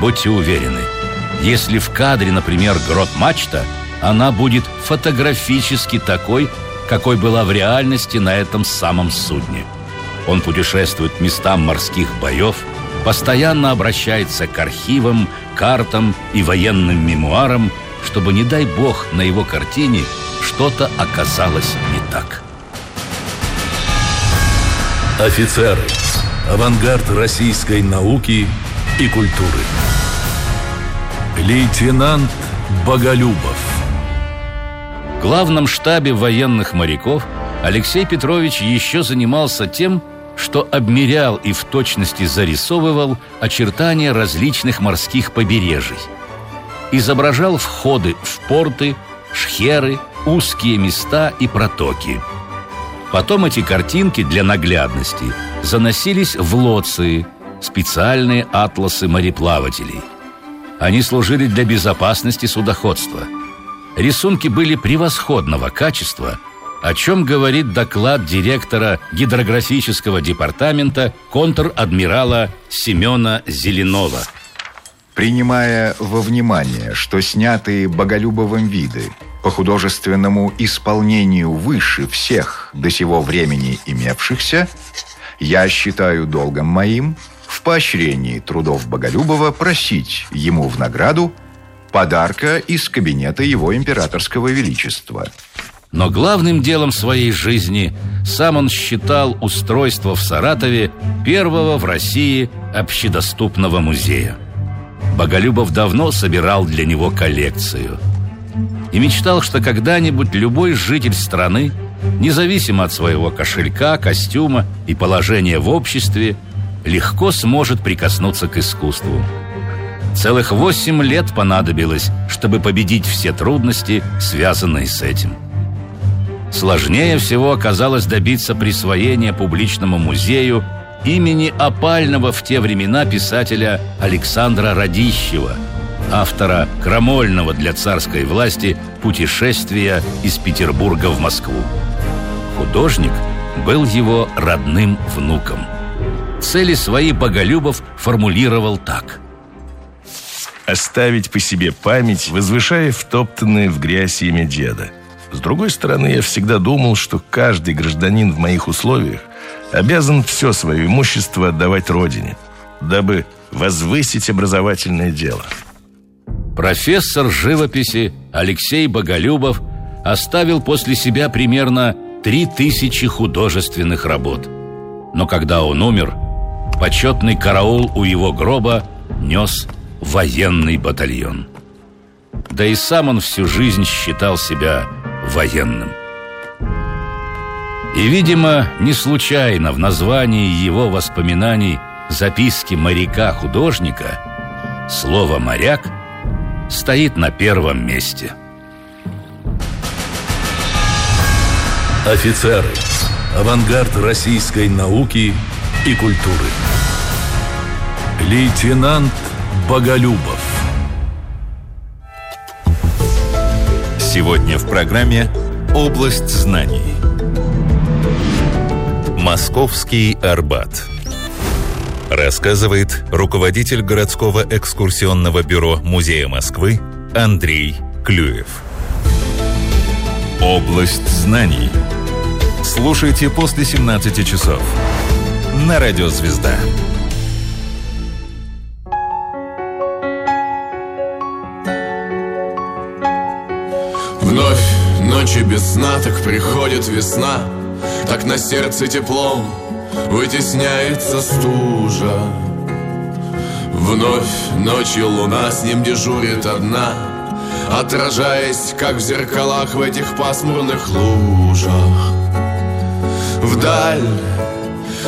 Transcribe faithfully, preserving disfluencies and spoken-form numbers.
будьте уверены, если в кадре, например, грот-мачта, она будет фотографически такой, какой была в реальности на этом самом судне. Он путешествует к местам морских боев, постоянно обращается к архивам, картам и военным мемуарам, чтобы, не дай бог, на его картине что-то оказалось не так. Офицеры. Авангард российской науки и культуры. Лейтенант Боголюбов. В главном штабе военных моряков Алексей Петрович еще занимался тем, что обмерял и в точности зарисовывал очертания различных морских побережий. Изображал входы в порты, шхеры, узкие места и протоки. Потом эти картинки для наглядности заносились в лоции, специальные атласы мореплавателей. Они служили для безопасности судоходства. Рисунки были превосходного качества, о чем говорит доклад директора гидрографического департамента контр-адмирала Семена Зеленова. Принимая во внимание, что снятые Боголюбовым виды по художественному исполнению выше всех до сего времени имевшихся, я считаю долгом моим в поощрении трудов Боголюбова просить ему в награду подарка из кабинета его императорского величества. Но главным делом своей жизни сам он считал устройство в Саратове первого в России общедоступного музея. Боголюбов давно собирал для него коллекцию и мечтал, что когда-нибудь любой житель страны, независимо от своего кошелька, костюма и положения в обществе, легко сможет прикоснуться к искусству. Целых восемь лет понадобилось, чтобы победить все трудности, связанные с этим. Сложнее всего оказалось добиться присвоения публичному музею имени опального в те времена писателя Александра Радищева, автора крамольного для царской власти путешествия из Петербурга в Москву. Художник был его родным внуком. Цели свои Боголюбов формулировал так: оставить по себе память, возвышая втоптанное в грязь имя деда. С другой стороны, я всегда думал, что каждый гражданин в моих условиях обязан все свое имущество отдавать родине, дабы возвысить образовательное дело. Профессор живописи Алексей Боголюбов оставил после себя примерно три тысячи художественных работ. Но когда он умер, почетный караул у его гроба нес военный батальон. Да и сам он всю жизнь считал себя военным. И, видимо, не случайно в названии его воспоминаний «Записки моряка-художника» слово «моряк» стоит на первом месте. Офицеры. Авангард российской науки и культуры. Лейтенант Боголюбов. Сегодня в программе «Область знаний». Московский Арбат. Рассказывает руководитель городского экскурсионного бюро Музея Москвы Андрей Клюев. «Область знаний». Слушайте после семнадцати часов на радио «Звезда». Вновь ночи без сна, так приходит весна, так на сердце теплом вытесняется стужа. Вновь ночью луна с ним дежурит одна, отражаясь, как в зеркалах в этих пасмурных лужах. Вдаль